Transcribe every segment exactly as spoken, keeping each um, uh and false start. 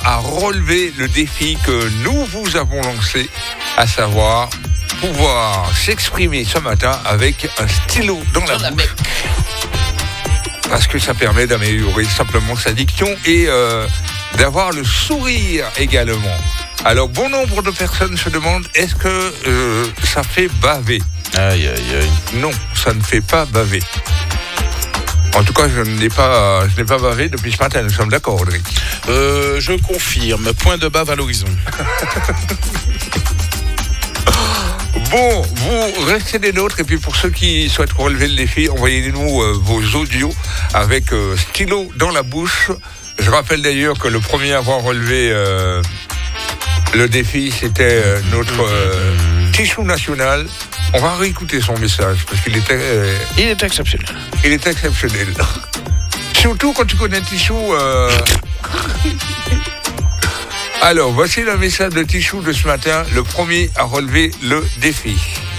à relever le défi que nous vous avons lancé, à savoir pouvoir s'exprimer ce matin avec un stylo dans la bouche. Parce que ça permet d'améliorer simplement sa diction et euh, d'avoir le sourire également. Alors, bon nombre de personnes se demandent, est-ce que euh, ça fait baver ? Aïe, aïe, aïe. Non, ça ne fait pas baver. En tout cas, je n'ai pas, je n'ai pas bavé depuis ce matin, nous sommes d'accord, Audrey. Euh, je confirme, point de bave à l'horizon. Bon, vous restez des nôtres, et puis pour ceux qui souhaitent relever le défi, envoyez-nous euh, vos audios avec euh, stylo dans la bouche. Je rappelle d'ailleurs que le premier à avoir relevé euh, le défi, c'était euh, notre euh, Tichou national. On va réécouter son message, parce qu'il était... Euh, il est exceptionnel. Il est exceptionnel. Surtout quand tu connais Tichou... Euh... Alors, voici le message de Tichou de ce matin, le premier à relever le défi.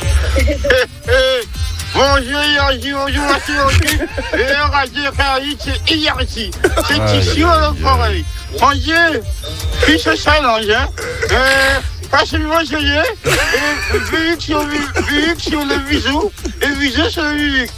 Bonjour, bonjour, bonjour, bonjour. Et Radio Caraïbes, c'est Iarti. C'est Tichou à l'appareil. Bonjour, fils de challenge, hein. Passez le bon joyeux. Et Vuc sur le bisou. Et bisou sur le musique.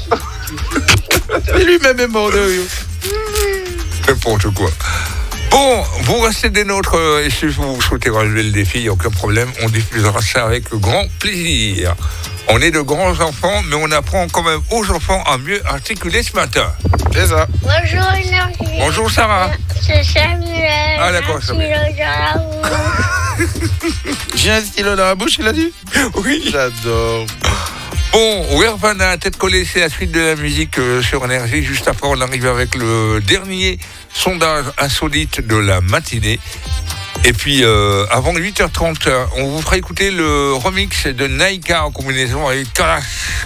Et lui-même est mort de rire. N'importe quoi. Bon, vous restez des nôtres, euh, et si vous souhaitez relever le défi, il n'y a aucun problème, on diffusera ça avec grand plaisir. On est de grands enfants, mais on apprend quand même aux enfants à mieux articuler ce matin. C'est ça. Bonjour, Énergie. Bonjour, Sarah. C'est Samuel. Ah, d'accord, Samuel. J'ai un stylo dans la bouche, il a dit ? Oui. J'adore. Bon, Nirvana, tête collée, c'est la suite de la musique euh, sur Énergie. Juste après, on arrive avec le dernier sondage insolite de la matinée. Et puis, euh, avant huit heures trente, on vous fera écouter le remix de Naïka en combinaison avec Kalash.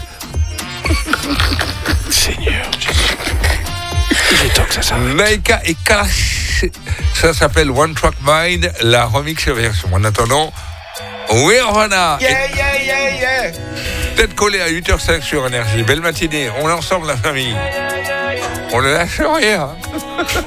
Seigneur, il est temps que ça s'arrête. Naïka et Kalash, ça s'appelle One Track Mind, la remix version. En attendant, Nirvana. Yeah, yeah, yeah, yeah. Tête collée à huit heures cinq sur Énergie. Belle matinée, on est ensemble la famille. On ne lâche rien.